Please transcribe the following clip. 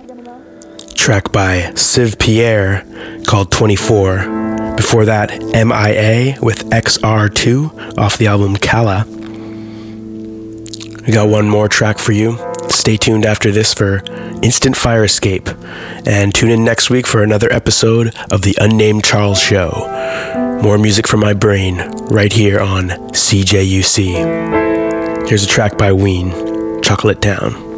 Track by Civ Pierre called 24. Before that, MIA with XR2 off the album Kala. We got one more track for you. Stay tuned after this for Instant Fire Escape, and tune in next week for another episode of The Unnamed Charles Show. More music from my brain right here on CJUC. Here's a track by Ween, Chocolate Town.